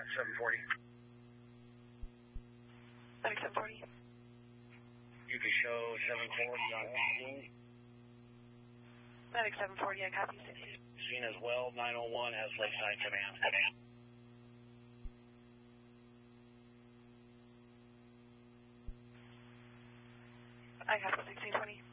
740. Medic 740. You can show 740 on scene. Medic 740, I copy. Scene as well. 901 has Lakeside Command. I copy 1620.